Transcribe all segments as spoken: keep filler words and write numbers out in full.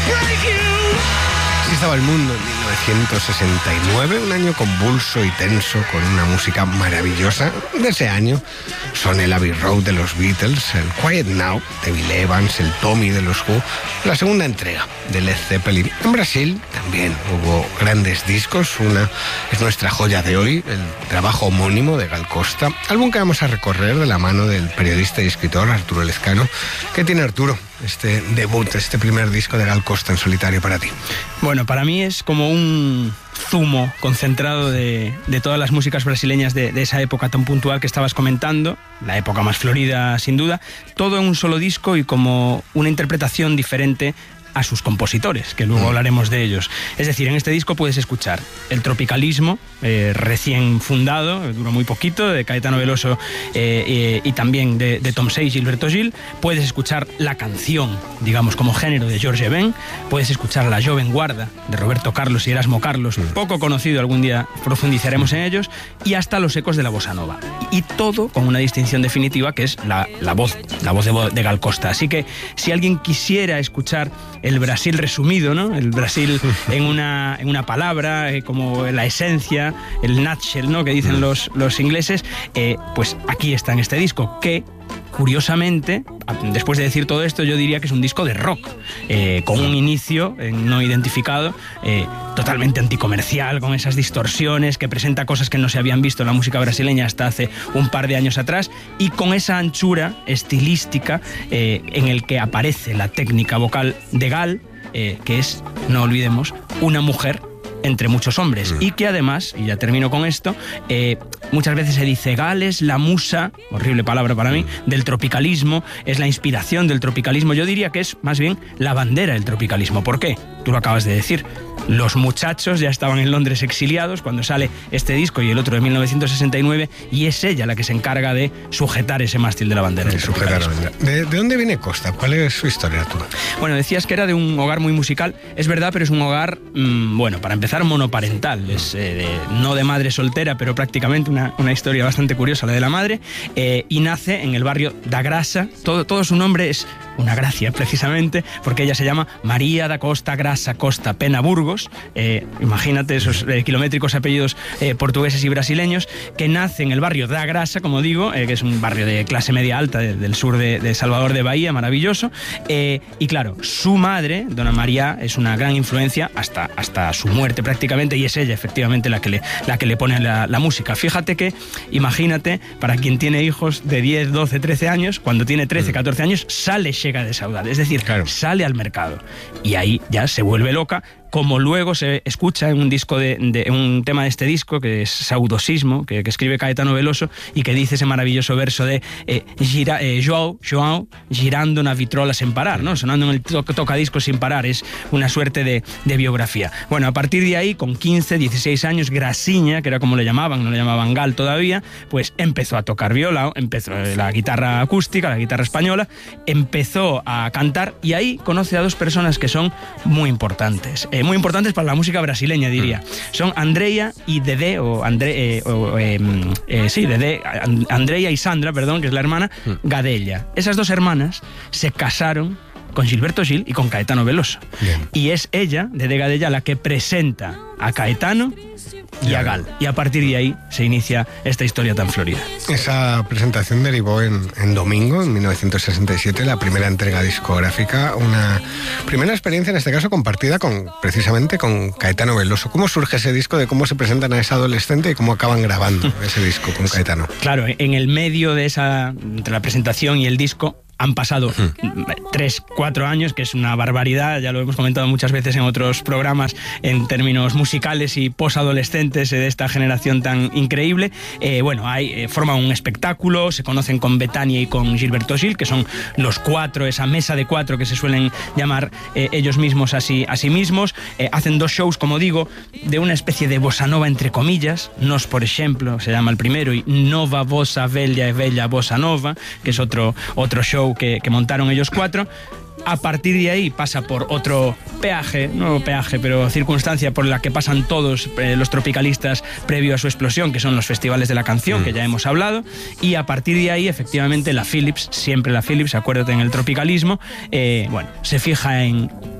Así estaba el mundo en mil novecientos sesenta y nueve, un año convulso y tenso, con una música maravillosa. De ese año son el Abbey Road de los Beatles, el Quiet Now de Bill Evans, el Tommy de los Who, la segunda entrega de Led Zeppelin. En Brasil también hubo grandes discos. Una es nuestra joya de hoy, el trabajo homónimo de Gal Costa, álbum que vamos a recorrer de la mano del periodista y escritor Arturo Lezcano. ¿Qué tiene, Arturo, este debut, este primer disco de Gal Costa en solitario para ti? Bueno, para mí es como un zumo concentrado de, de todas las músicas brasileñas de, de esa época tan puntual que estabas comentando, la época más florida sin duda, todo en un solo disco y como una interpretación diferente a sus compositores, que luego hablaremos de ellos. Es decir, en este disco puedes escuchar el tropicalismo, eh, recién fundado, duró muy poquito, de Caetano Veloso eh, eh, y también de, de Tom Sage y Gilberto Gil. Puedes escuchar la canción, digamos, como género de Jorge Ben. Puedes escuchar la Joven Guarda de Roberto Carlos y Erasmo Carlos, poco conocido, algún día profundizaremos en ellos, y hasta los ecos de la bossa nova. Y todo con una distinción definitiva que es la, la voz, la voz de, de Gal Costa. Así que si alguien quisiera escuchar el Brasil resumido, ¿no? El Brasil en una, en una palabra, eh, como la esencia, el nutshell, ¿no? Que dicen los, los ingleses, eh, pues aquí está en este disco, que curiosamente, después de decir todo esto, yo diría que es un disco de rock, eh, con un inicio eh, no identificado, eh, totalmente anticomercial, con esas distorsiones, que presenta cosas que no se habían visto en la música brasileña hasta hace un par de años atrás, y con esa anchura estilística eh, en el que aparece la técnica vocal de Gal, eh, que es, no olvidemos, una mujer entre muchos hombres, y que además, y ya termino con esto, eh, muchas veces se dice Gal es la musa, horrible palabra para mí, del tropicalismo, es la inspiración del tropicalismo. Yo diría que es más bien la bandera del tropicalismo. ¿Por qué? Tú lo acabas de decir. Los muchachos ya estaban en Londres exiliados cuando sale este disco y el otro de mil novecientos sesenta y nueve, y es ella la que se encarga de sujetar ese mástil de la bandera. De, sujetar, ¿De, ¿De dónde viene Costa? ¿Cuál es su historia, Arturo? Bueno, decías que era de un hogar muy musical. Es verdad, pero es un hogar, mmm, bueno, para empezar, monoparental. Es eh, de, no de madre soltera, pero prácticamente una, una historia bastante curiosa la de la madre. Eh, y nace en el barrio da Graça. Todo, todo su nombre es una gracia, precisamente, porque ella se llama María da Costa Graça Costa Pena Burgos. Eh, imagínate esos eh, kilométricos apellidos eh, portugueses y brasileños, que nace en el barrio da Graça, como digo, eh, que es un barrio de clase media alta de, del sur de, de Salvador de Bahía, maravilloso. Eh, y claro, su madre, Dona María, es una gran influencia hasta, hasta su muerte prácticamente, y es ella efectivamente la que le, la que le pone la, la música. Fíjate que, imagínate, para quien tiene hijos de diez, doce, trece años, cuando tiene trece, catorce años, sale Chega de Saudade, es decir, claro, sale al mercado, y ahí ya se vuelve loca, como luego se escucha en un disco de, de un tema de este disco, que es Saudosismo, que, que escribe Caetano Veloso, y que dice ese maravilloso verso de eh, gira, eh, João, João, girando na vitrola sin parar, ¿no? Sonando en el to tocadiscos sin parar. Es una suerte de, de biografía. Bueno, a partir de ahí, con quince, dieciséis años, Graciña, que era como le llamaban, no le llamaban Gal todavía, pues empezó a tocar viola, empezó la guitarra acústica, la guitarra española, empezó a cantar, y ahí conoce a dos personas que son muy importantes. Eh, muy importantes para la música brasileña, diría. Son Andrea y Dedé, o André, eh, o, eh, eh, sí, Dedé, Andrea y Sandra, perdón, que es la hermana, Gadella. Esas dos hermanas se casaron con Gilberto Gil y con Caetano Veloso. Bien. Y es ella, Dedé Gadella, la que presenta a Caetano y a Gal. Y a partir de ahí se inicia esta historia tan florida. Esa presentación derivó en, en Domingo, en mil novecientos sesenta y siete, la primera entrega discográfica, una primera experiencia, en este caso, compartida con precisamente con Caetano Veloso. ¿Cómo surge ese disco? ¿De cómo se presentan a esa adolescente y cómo acaban grabando ese disco con Caetano? Claro, en el medio de esa, entre la presentación y el disco, han pasado uh-huh. tres, cuatro años, que es una barbaridad, ya lo hemos comentado muchas veces en otros programas, en términos musicales y posadolescentes de esta generación tan increíble. Eh, bueno, hay, eh, forman un espectáculo, se conocen con Betania y con Gilberto Gil, que son los cuatro, esa mesa de cuatro que se suelen llamar eh, ellos mismos así, a sí mismos. Eh, hacen dos shows, como digo, de una especie de bossa nova, entre comillas. Nos, por ejemplo, se llama el primero, y Nova Bossa Bella e Bella Bossa Nova, que es otro, otro show Que, que montaron ellos cuatro. A partir de ahí pasa por otro peaje, no peaje, pero circunstancia por la que pasan todos eh, los tropicalistas previo a su explosión, que son los festivales de la canción, mm. que ya hemos hablado, y a partir de ahí, efectivamente, la Philips, siempre la Philips, acuérdate, en el tropicalismo, eh, bueno, se fija en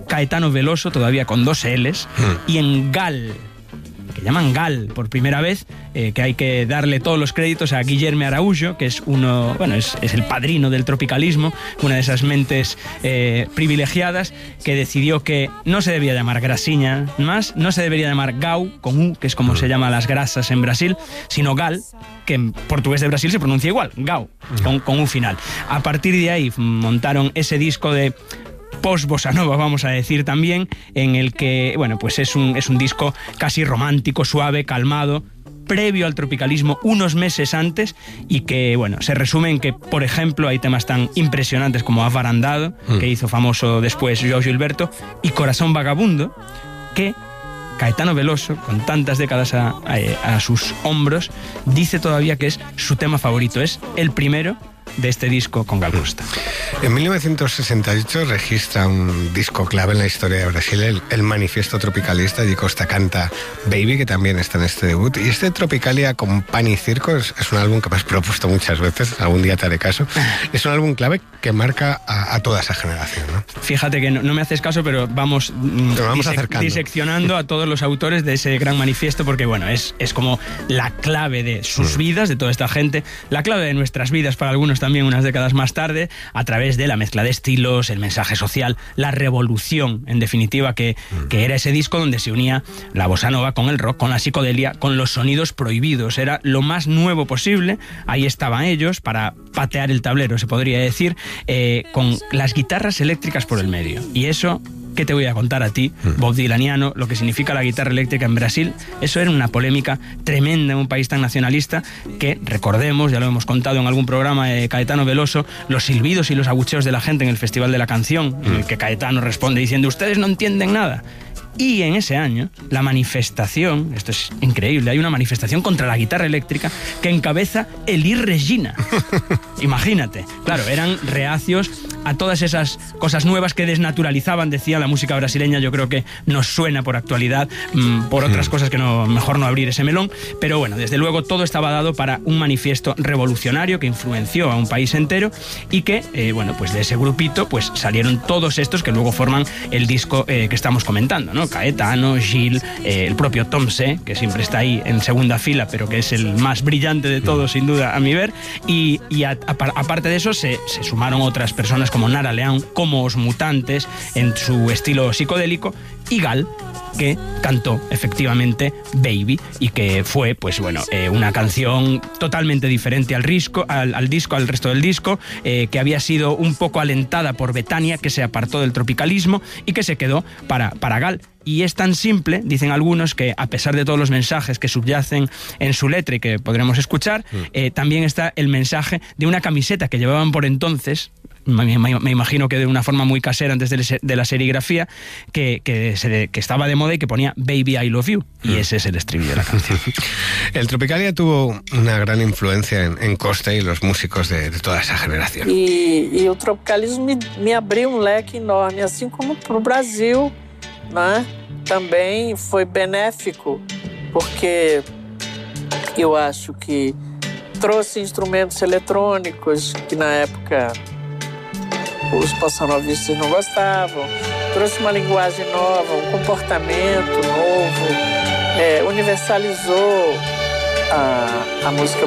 Caetano Veloso, todavía con dos L's, mm. y en Gal, que llaman Gal por primera vez, eh, que hay que darle todos los créditos a Guillermo Araújo, que es uno, bueno, es, es el padrino del tropicalismo, una de esas mentes eh, privilegiadas que decidió que no se debía llamar grasiña más, no se debería llamar Gau, con U, que es como se llama las grasas en Brasil, sino Gal, que en portugués de Brasil se pronuncia igual, Gau, con, con un final. A partir de ahí montaron ese disco de post-bossa nova, vamos a decir también, en el que, bueno, pues es un, es un disco casi romántico, suave, calmado, previo al tropicalismo, unos meses antes, y que, bueno, se resume en que, por ejemplo, hay temas tan impresionantes como Avarandado, mm. que hizo famoso después João Gilberto, y Corazón Vagabundo, que Caetano Veloso, con tantas décadas a, a, a sus hombros, dice todavía que es su tema favorito, es el primero de este disco con Gal Costa. En mil novecientos sesenta y ocho registra un disco clave en la historia de Brasil, el, el Manifiesto Tropicalista, y Costa canta Baby, que también está en este debut. Y este Tropicalia con Pan y Circo es, es un álbum que me has propuesto muchas veces, algún día te haré caso. Es un álbum clave que marca a, a toda esa generación, ¿no? Fíjate que no, no me haces caso, pero vamos, pero vamos disec- diseccionando a todos los autores de ese gran manifiesto, porque bueno, es, es como la clave de sus mm. vidas, de toda esta gente, la clave de nuestras vidas para algunos también unas décadas más tarde, a través de la mezcla de estilos, el mensaje social, la revolución, en definitiva, que, mm. que era ese disco donde se unía la bossa nova con el rock, con la psicodelia, con los sonidos prohibidos. Era lo más nuevo posible. Ahí estaban ellos para patear el tablero, se podría decir, eh, con las guitarras eléctricas por el medio. Y eso, ¿qué te voy a contar a ti, Bob Dylaniano, lo que significa la guitarra eléctrica en Brasil? Eso era una polémica tremenda en un país tan nacionalista que, recordemos, ya lo hemos contado en algún programa de Caetano Veloso, los silbidos y los abucheos de la gente en el Festival de la Canción, en el que Caetano responde diciendo, ustedes no entienden nada. Y en ese año, la manifestación, esto es increíble, hay una manifestación contra la guitarra eléctrica que encabeza Elis Regina. Imagínate, claro, eran reacios a todas esas cosas nuevas que desnaturalizaban, decía, la música brasileña. Yo creo que nos suena por actualidad, mmm, por otras cosas que no, mejor no abrir ese melón, pero bueno, desde luego todo estaba dado para un manifiesto revolucionario que influenció a un país entero y que, eh, bueno, pues de ese grupito pues salieron todos estos que luego forman el disco eh, que estamos comentando, ¿no? Caetano, Gil, eh, el propio Tom C, que siempre está ahí en segunda fila, pero que es el más brillante de todos, sin duda, a mi ver, y, y a, a, aparte de eso se, se sumaron otras personas como Nara Leão, como Os Mutantes, en su estilo psicodélico, y Gal, que cantó efectivamente Baby, y que fue, pues bueno, eh, una canción totalmente diferente al, risco, al, al disco, al resto del disco, eh, que había sido un poco alentada por Betania, que se apartó del tropicalismo y que se quedó para, para Gal. Y es tan simple, dicen algunos, que a pesar de todos los mensajes que subyacen en su letra y que podremos escuchar, mm. eh, también está el mensaje de una camiseta que llevaban por entonces, me, me, me imagino que de una forma muy casera antes de, de la serigrafía, que, que, se, que estaba de moda y que ponía Baby I Love You, y mm. ese es el estribillo de la canción. El Tropicalia tuvo una gran influencia en, en Costa y los músicos de, de toda esa generación. Y, y el tropicalismo me, me abriu um leque enorme, assim como para o Brasil, né? Também foi benéfico, porque eu acho que trouxe instrumentos eletrônicos que na época os bossanovistas não gostavam, trouxe uma linguagem nova, um comportamento novo, é, universalizou a, a música